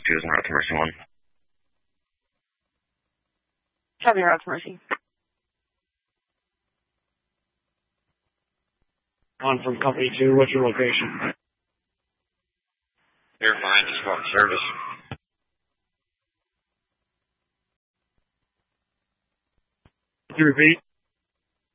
2 is not to Mercy 1. Copy, route to Mercy. On from Company 2, what's your location? You're fine, just go on service. Could you repeat?